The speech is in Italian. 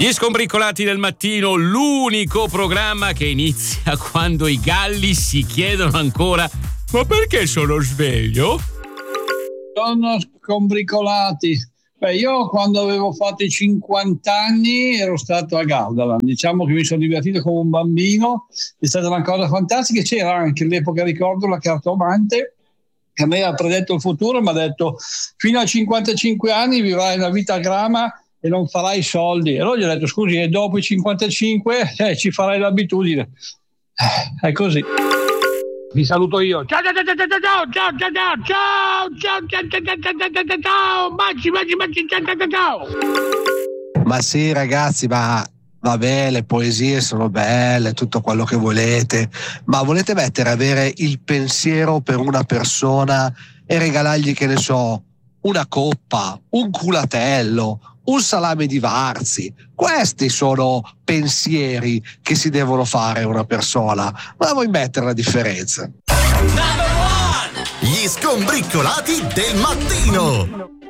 Gli Scombricolati del mattino, l'unico programma che inizia quando i galli si chiedono ancora: ma perché sono sveglio? Sono scombricolati. Io quando avevo fatto i 50 anni ero stato a Gardaland, diciamo che mi sono divertito come un bambino, è stata una cosa fantastica. C'era anche all'epoca, ricordo, la cartomante che a me ha predetto il futuro, mi ha detto: fino a 55 anni vivrai una vita a grama e non farai soldi. E allora gli ho detto: scusi, e dopo i 55 ci farai l'abitudine. È così. Vi saluto io. Ciao, ciao, ciao, ciao, ciao, ciao, ciao, ciao, ciao, ciao, ciao, baci, baci, baci, ciao, ciao, ciao. Ma sì, ragazzi, ma vabbè, le poesie sono belle, tutto quello che volete, ma volete avere il pensiero per una persona e regalargli, che ne so, una coppa, un culatello, un salame di Varzi? Questi sono pensieri che si devono fare a una persona, ma vuoi mettere la differenza? Gli Scombricolati del mattino.